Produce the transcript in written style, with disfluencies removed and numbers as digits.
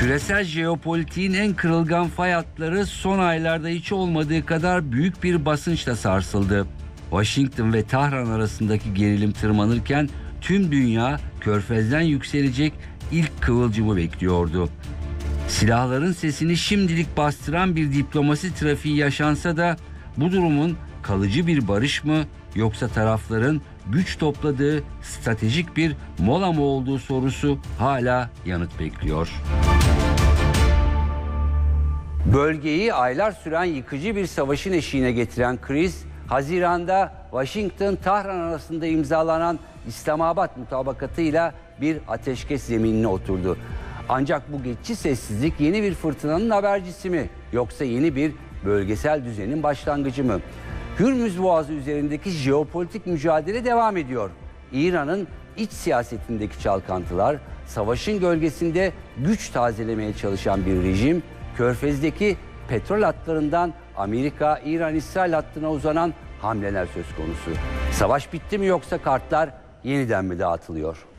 Küresel jeopolitiğin en kırılgan fay hatları son aylarda hiç olmadığı kadar büyük bir basınçla sarsıldı. Washington ve Tahran arasındaki gerilim tırmanırken tüm dünya Körfez'den yükselecek ilk kıvılcımı bekliyordu. Silahların sesini şimdilik bastıran bir diplomasi trafiği yaşansa da bu durumun kalıcı bir barış mı yoksa tarafların güç topladığı stratejik bir mola mı olduğu sorusu hala yanıt bekliyor. Bölgeyi aylar süren yıkıcı bir savaşın eşiğine getiren kriz, Haziran'da Washington-Tahran arasında imzalanan İslamabad mutabakatıyla bir ateşkes zeminine oturdu. Ancak bu geçici sessizlik yeni bir fırtınanın habercisi mi? Yoksa yeni bir bölgesel düzenin başlangıcı mı? Hürmüz Boğazı üzerindeki jeopolitik mücadele devam ediyor. İran'ın iç siyasetindeki çalkantılar, savaşın gölgesinde güç tazelemeye çalışan bir rejim, Körfez'deki petrol hatlarından Amerika-İran-İsrail hattına uzanan hamleler söz konusu. Savaş bitti mi yoksa kartlar yeniden mi dağıtılıyor?